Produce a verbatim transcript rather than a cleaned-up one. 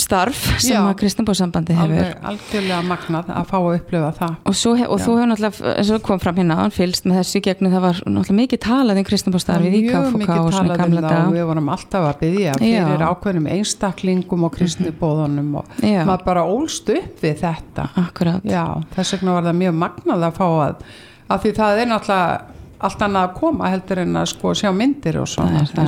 starf sem Já. að Kristniboðssambandið hefur alveg, algjörlega magnað að fá að upplifa það og, svo, hef, og þú hefur náttúrulega, eins og kom fram hérna hann fylgst með þessu gegnum, það var náttúrulega mikið talað um Kristniboðsstarfið í K F K og svona gamla dag og við vorum alltaf að biðja fyrir Já. ákveðnum einstaklingum og kristniboðunum og Já. maður bara ólst upp við þetta Akkurat. Já, þess vegna var það mjög magnað að fá að, að því það er náttúrulega allt annað að koma heldur en að sko sjá myndir og svona Það er það.